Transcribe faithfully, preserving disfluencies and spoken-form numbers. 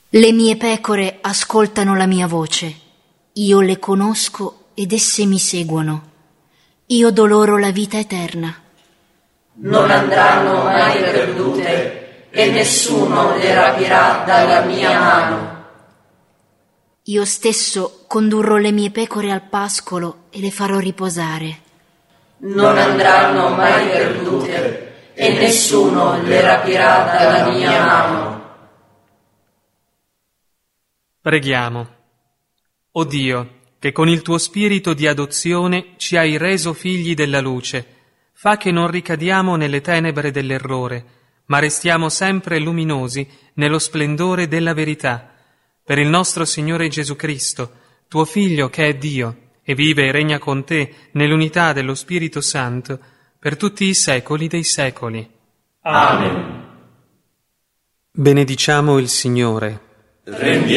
Le mie pecore ascoltano la mia voce, io le conosco ed esse mi seguono. Io do loro la vita eterna. Non andranno mai perdute e nessuno le rapirà dalla mia mano. Io stesso condurrò le mie pecore al pascolo e le farò riposare. Non andranno mai perdute e nessuno le rapirà dalla mia mano. Preghiamo. O Dio, che con il tuo spirito di adozione ci hai reso figli della luce, fa che non ricadiamo nelle tenebre dell'errore, ma restiamo sempre luminosi nello splendore della verità. Per il nostro Signore Gesù Cristo, tuo Figlio che è Dio, e vive e regna con te nell'unità dello Spirito Santo, per tutti i secoli dei secoli. Amen. Benediciamo il Signore. Rendiamo